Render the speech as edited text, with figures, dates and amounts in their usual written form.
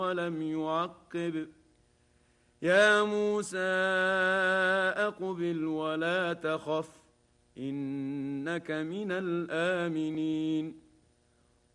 ولم يعقب. يا موسى أقبل ولا تخف إنك من الآمنين.